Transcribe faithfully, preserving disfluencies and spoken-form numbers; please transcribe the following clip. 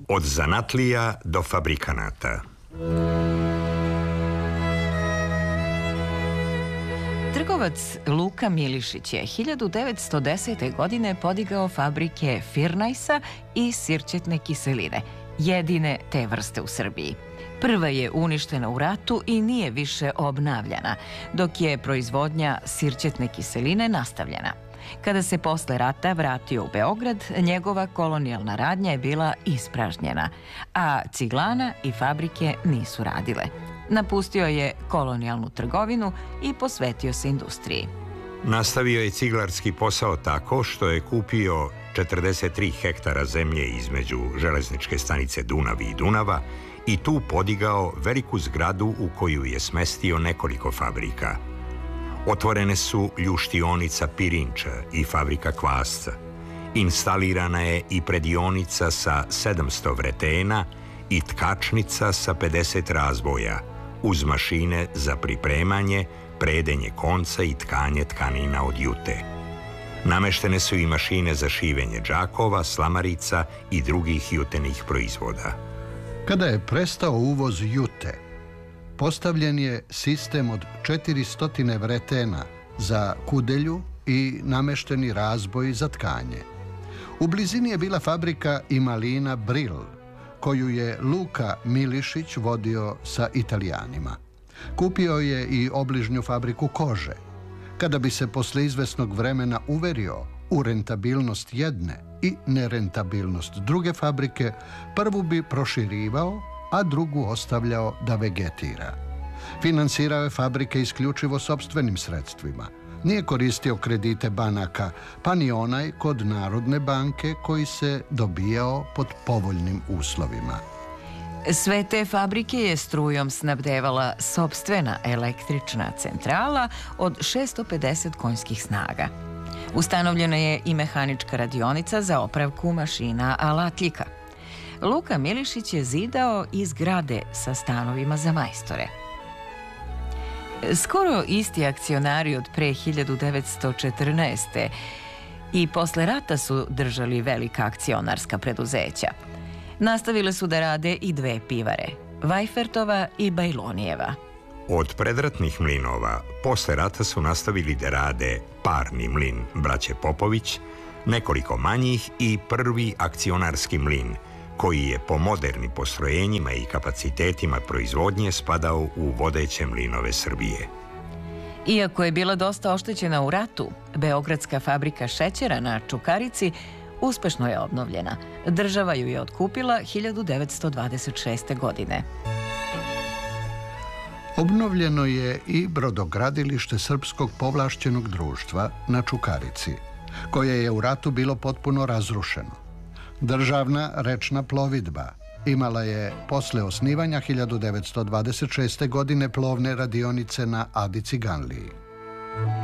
Od zanatlija do fabrikanata. Trgovac Luka Milišić je hiljadu devetsto desete. godine podigao fabrike Firnajsa i sirćetne kiseline, jedine te vrste u Srbiji. Prva je uništena u ratu i nije više obnavljana, dok je proizvodnja sirćetne kiseline nastavljena. Kada se posle rata vratio u Beograd, njegova kolonijalna radnja je bila ispražnjena, a ciglana i fabrike nisu radile. Napustio je kolonijalnu trgovinu i posvetio se industriji. Nastavio je ciglarski posao tako što je kupio četrdeset tri hektara zemlje između železničke stanice Dunav i Dunava i tu podigao veliku zgradu u koju je smestio nekoliko fabrika. Otvorene su ljuštionica Pirinča i fabrika kvasca. Instalirana je i predionica sa sedamsto vretena i tkačnica sa pedeset razboja, uz mašine za pripremanje, predenje konca i tkanje tkanina od jute. Nameštene su i mašine za šivenje džakova, slamarica i drugih jutenih proizvoda. Kada je prestao uvoz jute, postavljen je sistem od četiristo vretena za kudelju i namešteni razboj za tkanje. U blizini je bila fabrika Imalina Bril, koju je Luka Milišić vodio sa Italijanima. Kupio je i obližnju fabriku kože. Kada bi se posle izvesnog vremena uverio u rentabilnost jedne i nerentabilnost druge fabrike, prvu bi proširivao, a drugu ostavljao da vegetira. Finansirao je fabrike isključivo sopstvenim sredstvima. Nije koristio kredite banaka, pa ni onaj kod Narodne banke koji se dobijao pod povoljnim uslovima. Sve te fabrike je strujom snabdevala sopstvena električna centrala od šessto pedeset konjskih snaga. Ustanovljena je i mehanička radionica za opravku mašina alatljika. Luka Milišić je zidao i zgrade sa stanovima za majstore. Skoro isti akcionari od pre hiljadu devetsto četrnaeste. i posle rata su držali velika akcionarska preduzeća. Nastavile su da rade i dve pivare, Vajfertova i Bajlonijeva. Od predratnih mlinova posle rata su nastavili da rade parni mlin braće Popović, nekoliko manjih i prvi akcionarski mlin, koji je po modernim postrojenjima i kapacitetima proizvodnje spadao u vodeće mlinove Srbije. Iako je bila dosta oštećena u ratu, beogradska fabrika šećera na Čukarici uspešno je obnovljena. Država ju je otkupila hiljadu devetsto dvadeset šeste. godine. Obnovljeno je i brodogradilište Srpskog povlašćenog društva na Čukarici, koje je u ratu bilo potpuno razrušeno. Državna rečna plovidba imala je posle osnivanja hiljadu devetsto dvadeset šeste. godine plovne radionice na Adi Ciganliji.